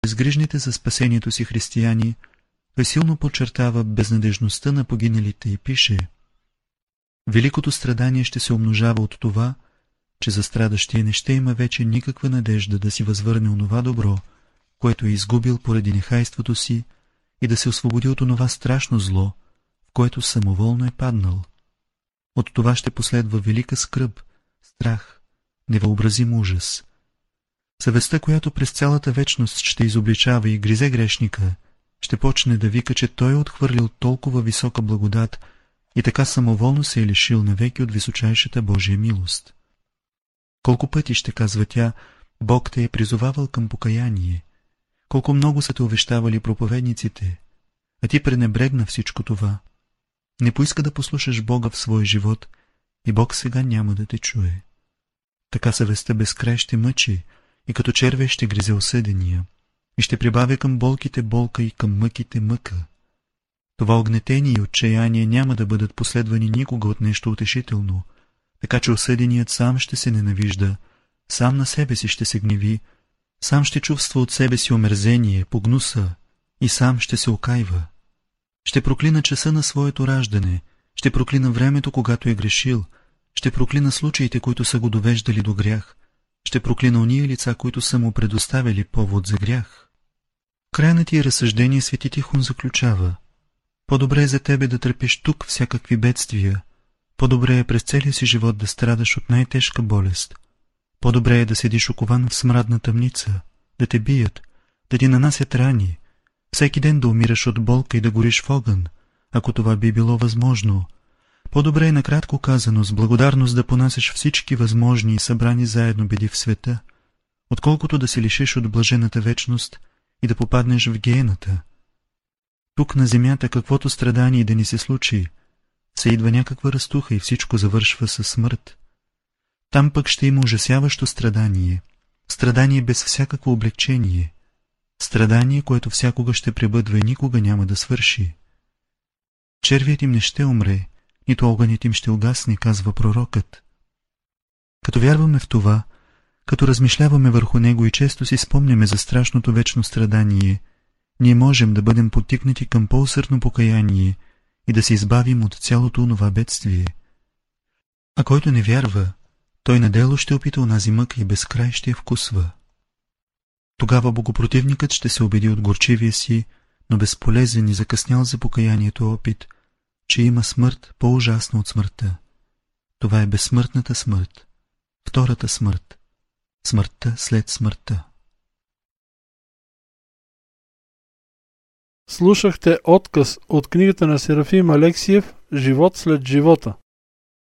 безгрижните за спасението си християни, той силно подчертава безнадежността на погиналите и пише: великото страдание ще се умножава от това, че за страдащия не ще има вече никаква надежда да си възвърне онова добро, което е изгубил поради нехайството си, и да се освободи от онова страшно зло, в което самоволно е паднал. От това ще последва велика скръб, страх, невъобразим ужас. Съвестта, която през цялата вечност ще изобличава и гризе грешника, ще почне да вика, че той е отхвърлил толкова висока благодат и така самоволно се е лишил навеки от височайшата Божия милост. Колко пъти, ще казва тя, Бог те е призовавал към покаяние, колко много са те увещавали проповедниците, а ти пренебрегна всичко това. Не поиска да послушаш Бога в своя живот и Бог сега няма да те чуе. Така съвестта безкрай ще мъчи и като червей ще гризе осъдения и ще прибавя към болките болка и към мъките мъка. Това огнетение и отчаяние няма да бъдат последвани никога от нещо утешително, така че осъденият сам ще се ненавижда, сам на себе си ще се гневи, сам ще чувства от себе си омерзение, погнуса и сам ще се окайва. Ще проклина часа на своето раждане, ще проклина времето, когато е грешил, ще проклина случаите, които са го довеждали до грях, ще проклина ония лица, които са му предоставили повод за грях. В края на тия разсъждения свети Тихон заключава: по-добре е за тебе да търпиш тук всякакви бедствия, по-добре е през целия си живот да страдаш от най-тежка болест, по-добре е да седиш окован в смрадна тъмница, да те бият, да ти нанасят рани, всеки ден да умираш от болка и да гориш в огън, ако това би било възможно. По-добре е, накратко казано, с благодарност да понасяш всички възможни и събрани заедно беди в света, отколкото да се лишиш от блажената вечност и да попаднеш в гиената. Тук на земята, каквото страдание да ни се случи, се идва някаква разтуха и всичко завършва със смърт. Там пък ще има ужасяващо страдание, страдание без всякакво облегчение, страдание, което всякога ще пребъдва и никога няма да свърши. Червият им не ще умре, нито огънят им ще угасне, казва пророкът. Като вярваме в това, като размишляваме върху него и често си спомняме за страшното вечно страдание, ние можем да бъдем подтикнати към по-усърдно покаяние и да се избавим от цялото онова бедствие. А който не вярва, той на дело ще опита онази мъка и безкрай ще я вкусва. Тогава богопротивникът ще се убеди от горчивия си, но безполезен и закъснял за покаянието опит, че има смърт по-ужасна от смъртта. Това е безсмъртната смърт, втората смърт, смъртта след смъртта. Слушахте отказ от книгата на Серафим Алексиев «Живот след живота».